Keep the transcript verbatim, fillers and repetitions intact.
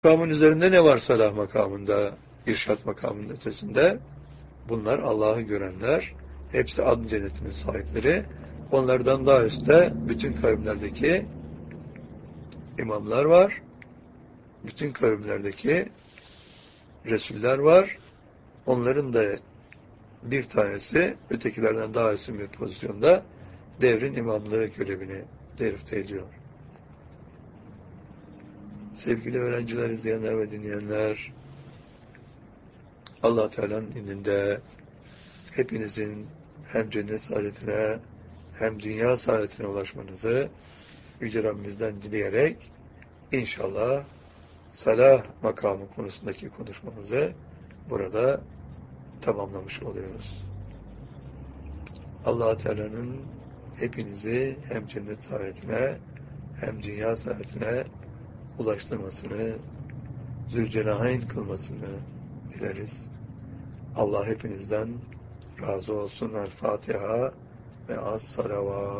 Makamın üzerinde ne var salah makamında, irşat makamının ötesinde? Bunlar Allah'ı görenler, hepsi adn cennetinin sahipleri. Onlardan daha üstte bütün kavimlerdeki imamlar var. Bütün kavimlerdeki Resuller var. Onların da bir tanesi ötekilerden daha üstün bir pozisyonda devrin imamlığı görevini derifte ediyor. Sevgili öğrenciler, izleyenler ve dinleyenler, Allah Teala'nın indinde hepinizin hem cennet saadetine hem dünya saadetine ulaşmanızı Yüce Rabbimizden dileyerek inşallah salah makamı konusundaki konuşmamızı burada tamamlamış oluyoruz. Allah Teala'nın hepinizi hem cennet saadetine hem dünya saadetine ulaştırmasını, zülcenahayn kılmasını dileriz. Allah hepinizden razı olsun. El Fatiha ve as-salavat.